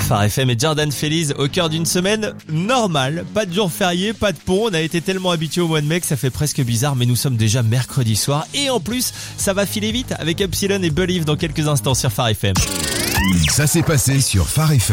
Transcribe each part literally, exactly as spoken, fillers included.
Phare F M et Jordan Feliz au cœur d'une semaine normale. Pas de jour férié, pas de pont. On a été tellement habitués au mois de mai que ça fait presque bizarre, mais nous sommes déjà mercredi soir. Et en plus, ça va filer vite avec Epsilon et Believe dans quelques instants sur Phare F M. Ça s'est passé sur Phare F M.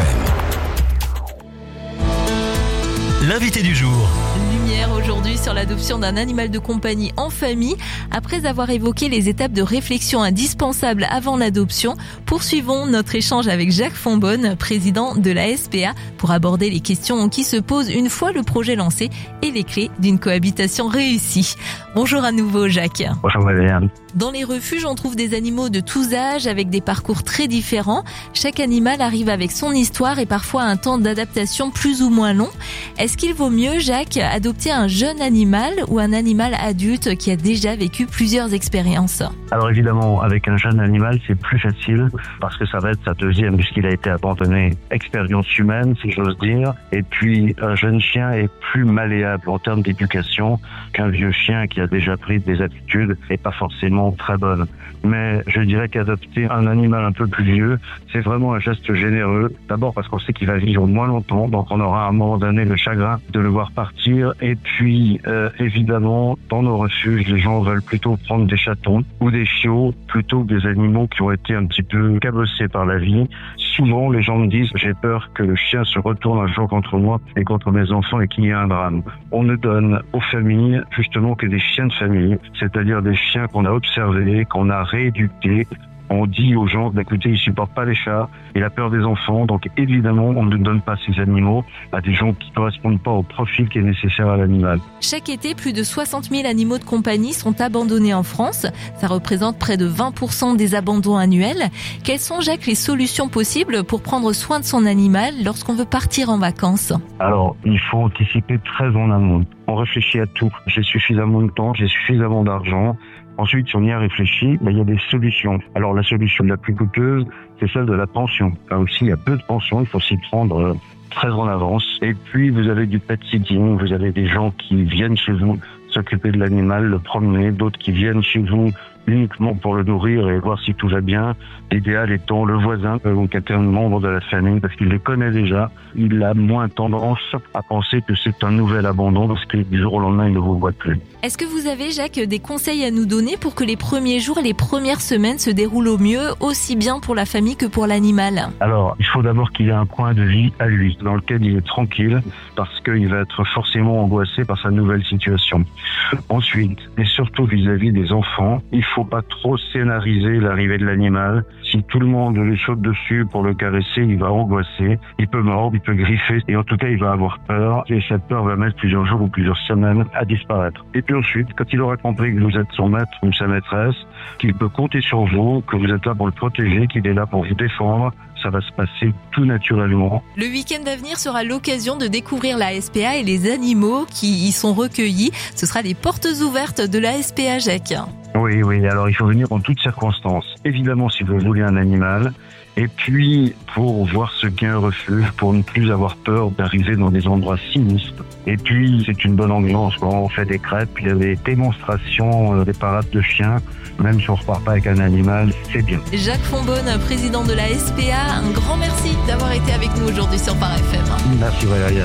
L'invité du jour. Lumière aujourd'hui sur l'adoption d'un animal de compagnie en famille. Après avoir évoqué les étapes de réflexion indispensables avant l'adoption, poursuivons notre échange avec Jacques Fonbonne, président de la S P A, pour aborder les questions qui se posent une fois le projet lancé et les clés d'une cohabitation réussie. Bonjour à nouveau Jacques. Bonjour Valérie. Dans les refuges, on trouve des animaux de tous âges avec des parcours très différents. Chaque animal arrive avec son histoire et parfois un temps d'adaptation plus ou moins long. Est-ce qu'il vaut mieux, Jacques, adopter un jeune animal ou un animal adulte qui a déjà vécu plusieurs expériences? Alors évidemment, avec un jeune animal, c'est plus facile parce que ça va être sa deuxième puisqu'il a été abandonné. Expérience humaine, si j'ose dire. Et puis, un jeune chien est plus malléable en termes d'éducation qu'un vieux chien qui a déjà pris des habitudes et pas forcément très bonnes. Mais je dirais qu'adopter un animal un peu plus vieux, c'est vraiment un geste généreux. D'abord parce qu'on sait qu'il va vivre moins longtemps, donc on aura à un moment donné le chagrin de le voir partir. Et puis, euh, évidemment, dans nos refuges, les gens veulent plutôt prendre des chatons ou des chiots plutôt que des animaux qui ont été un petit peu cabossés par la vie. Souvent, les gens me disent « j'ai peur que le chien se retourne un jour contre moi et contre mes enfants et qu'il y ait un drame ». On ne donne aux familles justement que des chiens de famille, c'est-à-dire des chiens qu'on a observés, qu'on a rééduqués. On dit aux gens, écoutez, il supporte pas les chats, il a peur des enfants, donc évidemment, on ne donne pas ces animaux à des gens qui ne correspondent pas au profil qui est nécessaire à l'animal. Chaque été, plus de soixante mille animaux de compagnie sont abandonnés en France. Ça représente près de vingt pour cent des abandons annuels. Quelles sont, Jacques, les solutions possibles pour prendre soin de son animal lorsqu'on veut partir en vacances? Alors, il faut anticiper très en amont. On réfléchit à tout. J'ai suffisamment de temps, j'ai suffisamment d'argent. Ensuite, si on y a réfléchi, ben, il y a des solutions. Alors, la solution la plus coûteuse, c'est celle de la pension. Là aussi, il y a peu de pensions, il faut s'y prendre euh, très en avance. Et puis, vous avez du pet sitting, vous avez des gens qui viennent chez vous s'occuper de l'animal, le promener, d'autres qui viennent chez vous uniquement pour le nourrir et voir si tout va bien. L'idéal étant le voisin ou quelqu'un de membre de la famille parce qu'il les connaît déjà. Il a moins tendance à penser que c'est un nouvel abandon parce que du jour au lendemain, il ne vous voit plus. Est-ce que vous avez, Jacques, des conseils à nous donner pour que les premiers jours et les premières semaines se déroulent au mieux, aussi bien pour la famille que pour l'animal? Alors, il faut d'abord qu'il ait un coin de vie à lui, dans lequel il est tranquille parce qu'il va être forcément angoissé par sa nouvelle situation. Ensuite, et surtout vis-à-vis des enfants, il faut pas trop scénariser l'arrivée de l'animal. Si tout le monde lui saute dessus pour le caresser, il va angoisser, il peut mordre, il peut griffer, et en tout cas, il va avoir peur, et cette peur va mettre plusieurs jours ou plusieurs semaines à disparaître. Et puis ensuite, quand il aura compris que vous êtes son maître ou sa maîtresse, qu'il peut compter sur vous, que vous êtes là pour le protéger, qu'il est là pour vous défendre, ça va se passer tout naturellement. Le week-end à venir sera l'occasion de découvrir la S P A et les animaux qui y sont recueillis. Ce sera les portes ouvertes de la S P A, Jacques. Oui, oui, alors il faut venir en toutes circonstances. Évidemment, si vous voulez un animal, et puis pour voir ce qu'est un refuge, pour ne plus avoir peur d'arriver dans des endroits sinistres. Et puis, c'est une bonne ambiance. Quand on fait des crêpes, il y a des démonstrations, des parades de chiens. Même si on ne repart pas avec un animal, c'est bien. Jacques Fonbonne, président de la S P A, un grand merci d'avoir été avec nous aujourd'hui sur Phare F M. Merci Valérie.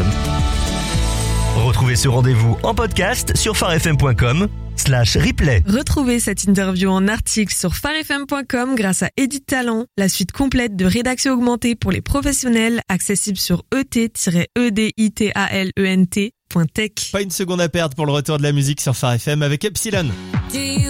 Retrouvez ce rendez-vous en podcast sur pharefm.com slash replay. Retrouvez cette interview en article sur pharefm point com grâce à Edit Talent, la suite complète de rédaction augmentée pour les professionnels, accessible sur e t tiret e d i t a l e n t point tech. Pas une seconde à perdre pour le retour de la musique sur Phare F M avec Epsilon.